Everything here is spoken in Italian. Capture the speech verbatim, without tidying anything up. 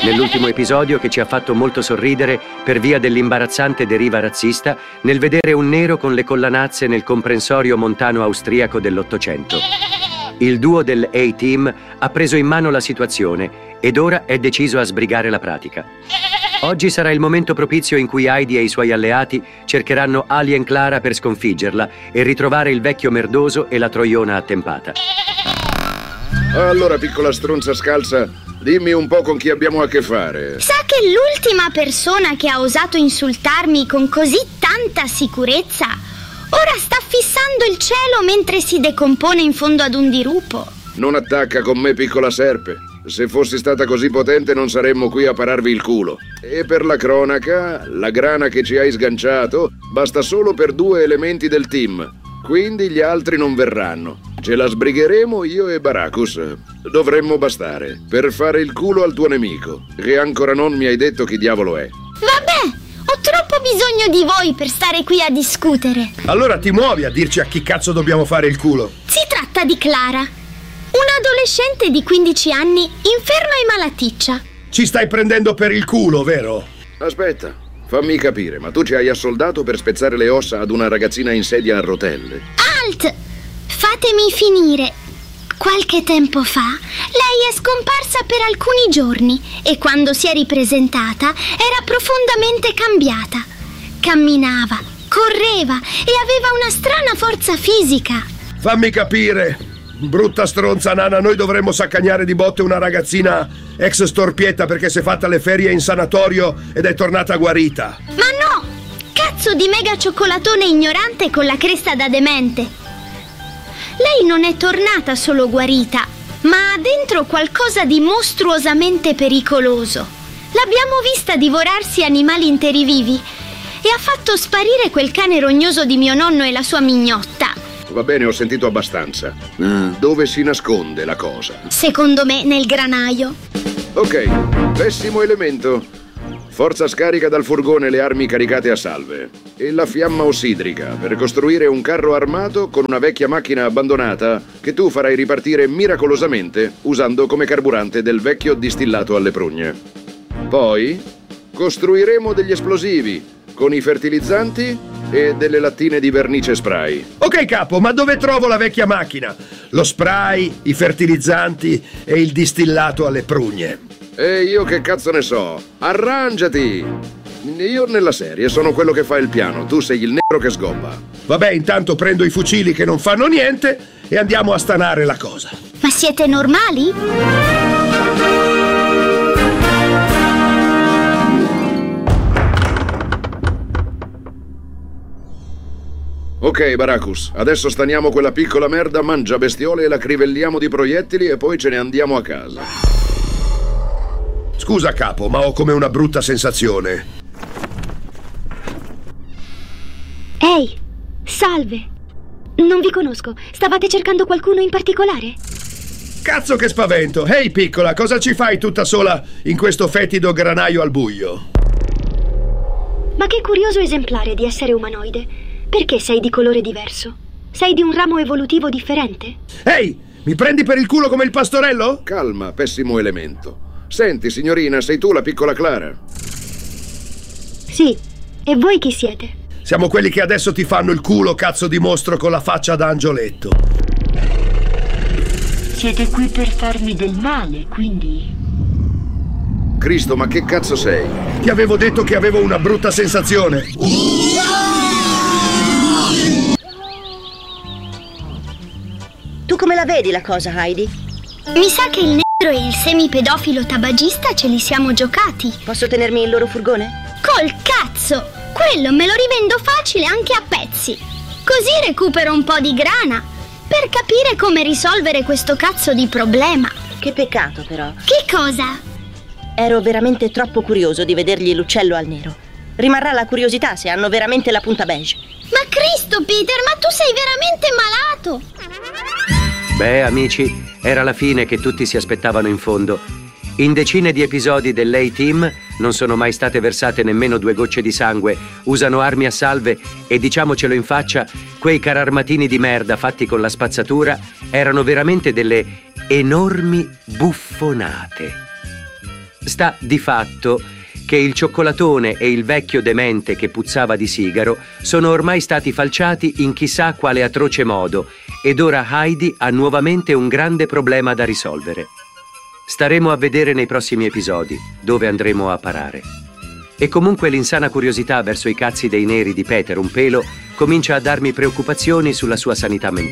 Nell'ultimo episodio, che ci ha fatto molto sorridere per via dell'imbarazzante deriva razzista nel vedere un nero con le collanazze nel comprensorio montano-austriaco dell'Ottocento. Il duo del A-Team ha preso in mano la situazione ed ora è deciso a sbrigare la pratica. Oggi sarà il momento propizio in cui Heidi e i suoi alleati cercheranno Alien Clara per sconfiggerla e ritrovare il vecchio merdoso e la troiona attempata. Allora, piccola stronza scalza, dimmi un po' con chi abbiamo a che fare. Sa che l'ultima persona che ha osato insultarmi con così tanta sicurezza ora sta fissando il cielo mentre si decompone in fondo ad un dirupo. Non attacca con me, piccola serpe. Se fossi stata così potente non saremmo qui a pararvi il culo. E per la cronaca, la grana che ci hai sganciato basta solo per due elementi del team. Quindi gli altri non verranno. Ce la sbrigheremo io e Baracus. Dovremmo bastare per fare il culo al tuo nemico, che ancora non mi hai detto chi diavolo è. Vabbè, ho troppo bisogno di voi per stare qui a discutere. Allora ti muovi a dirci a chi cazzo dobbiamo fare il culo. Si tratta di Clara, un'adolescente di quindici anni, inferma e malaticcia. Ci stai prendendo per il culo, vero? Aspetta, fammi capire, ma tu ci hai assoldato per spezzare le ossa ad una ragazzina in sedia a rotelle? Alt! Fatemi finire. Qualche tempo fa lei è scomparsa per alcuni giorni e quando si è ripresentata era profondamente cambiata. Camminava, correva e aveva una strana forza fisica. Fammi capire, brutta stronza nana, noi dovremmo saccagnare di botte una ragazzina ex storpietta perché si è fatta le ferie in sanatorio ed è tornata guarita. Ma no! Cazzo di mega cioccolatone ignorante con la cresta da demente. Lei non è tornata solo guarita, ma ha dentro qualcosa di mostruosamente pericoloso. L'abbiamo vista divorarsi animali interi vivi e ha fatto sparire quel cane rognoso di mio nonno e la sua mignotta. Va bene, ho sentito abbastanza. Mm, dove si nasconde la cosa? Secondo me nel granaio. Ok, pessimo elemento. Forza scarica dal furgone le armi caricate a salve e la fiamma ossidrica per costruire un carro armato con una vecchia macchina abbandonata che tu farai ripartire miracolosamente usando come carburante del vecchio distillato alle prugne. Poi costruiremo degli esplosivi con i fertilizzanti e delle lattine di vernice spray. Ok capo, ma dove trovo la vecchia macchina? Lo spray, i fertilizzanti e il distillato alle prugne. E io che cazzo ne so? Arrangiati! Io nella serie sono quello che fa il piano, tu sei il nero che sgobba. Vabbè, intanto prendo i fucili che non fanno niente e andiamo a stanare la cosa. Ma siete normali? Ok, Baracus, adesso staniamo quella piccola merda mangia bestiole e la crivelliamo di proiettili e poi ce ne andiamo a casa. Scusa capo, ma ho come una brutta sensazione. Ehi, salve. Non vi conosco. Stavate cercando qualcuno in particolare? Cazzo che spavento! Ehi piccola, cosa ci fai tutta sola in questo fetido granaio al buio? Ma che curioso esemplare di essere umanoide. Perché sei di colore diverso? Sei di un ramo evolutivo differente? Ehi, mi prendi per il culo come il pastorello? Calma, pessimo elemento. Senti, signorina, sei tu la piccola Clara? Sì. E voi chi siete? Siamo quelli che adesso ti fanno il culo, cazzo di mostro con la faccia da angioletto. Siete qui per farmi del male, quindi... Cristo, ma che cazzo sei? Ti avevo detto che avevo una brutta sensazione. Tu come la vedi la cosa, Heidi? Mi sa che il nero e il semipedofilo tabagista ce li siamo giocati. Posso tenermi il loro furgone? Col cazzo! Quello me lo rivendo facile anche a pezzi. Così recupero un po' di grana per capire come risolvere questo cazzo di problema. Che peccato, però. Che cosa? Ero veramente troppo curioso di vedergli l'uccello al nero. Rimarrà la curiosità se hanno veramente la punta beige. Ma Cristo, Peter, ma tu sei veramente malato! Beh, amici, era la fine che tutti si aspettavano in fondo. In decine di episodi dell'A-Team non sono mai state versate nemmeno due gocce di sangue, usano armi a salve e, diciamocelo in faccia, quei cararmatini di merda fatti con la spazzatura erano veramente delle enormi buffonate. Sta di fatto che il cioccolatone e il vecchio demente che puzzava di sigaro sono ormai stati falciati in chissà quale atroce modo ed ora Heidi ha nuovamente un grande problema da risolvere. Staremo a vedere nei prossimi episodi dove andremo a parare. E comunque l'insana curiosità verso i cazzi dei neri di Peter un pelo comincia a darmi preoccupazioni sulla sua sanità mentale.